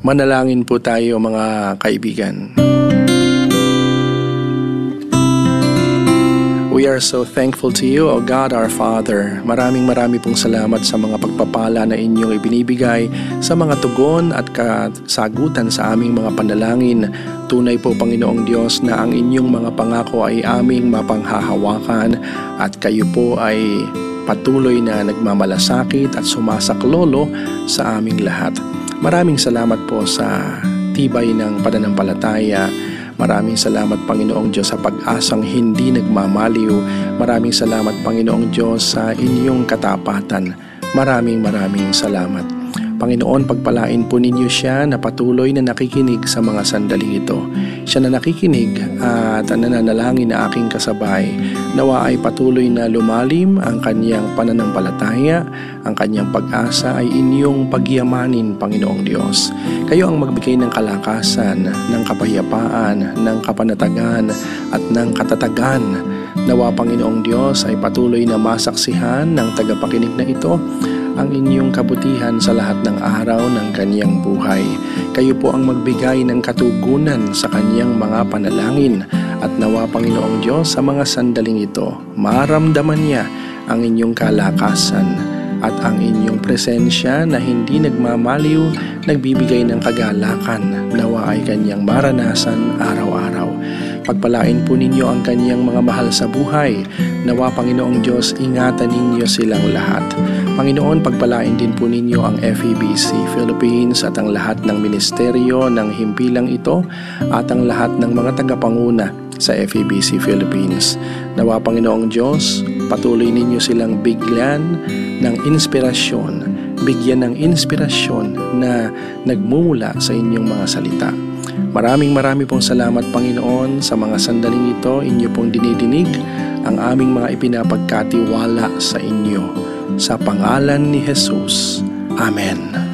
Manalangin po tayo mga kaibigan. We are so thankful to you, O God our Father. Maraming pong salamat sa mga pagpapala na inyong ibinibigay, sa mga tugon at kasagutan sa aming mga panalangin. Tunay po, Panginoong Diyos, na ang inyong mga pangako ay aming mapanghahawakan at kayo po ay patuloy na nagmamalasakit at sumasaklolo sa aming lahat. Maraming salamat po sa tibay ng pananampalataya. Maraming salamat, Panginoong Diyos, sa pag-asang hindi nagmamaliw. Maraming salamat, Panginoong Diyos, sa inyong katapatan. Maraming salamat. Panginoon, pagpalain po ninyo siya na patuloy na nakikinig sa mga sandaling ito. Siya na nakikinig at nananalangin na aking kasabay. Nawa ay patuloy na lumalim ang kanyang pananampalataya, ang kanyang pag-asa ay inyong pagyamanin, Panginoong Diyos. Kayo ang magbigay ng kalakasan, ng kapayapaan, ng kapanatagan at ng katatagan. Nawa, Panginoong Diyos, ay patuloy na masaksihan ng tagapakinig na ito ang inyong kabutihan sa lahat ng araw ng kanyang buhay. Kayo po ang magbigay ng katugunan sa kanyang mga panalangin at nawa, Panginoong Diyos, sa mga sandaling ito, maramdaman niya ang inyong kalakasan at ang inyong presensya na hindi nagmamaliw, nagbibigay ng kagalakan. Nawa ay kanyang maranasan araw-araw. Pagpalain po ninyo ang kanyang mga mahal sa buhay. Nawa, Panginoong Diyos, ingatan ninyo silang lahat. Panginoon, pagpalain din po ninyo ang FEBC Philippines at ang lahat ng ministeryo ng himpilang ito at ang lahat ng mga tagapanguna sa FEBC Philippines. Nawa, Panginoong Diyos, patuloy ninyo silang bigyan ng inspirasyon, bigyan ng inspirasyon na nagmumula sa inyong mga salita. Maraming pong salamat, Panginoon, sa mga sandaling ito. Inyo pong dinidinig ang aming mga ipinapagkatiwala sa inyo. Sa pangalan ni Jesus. Amen.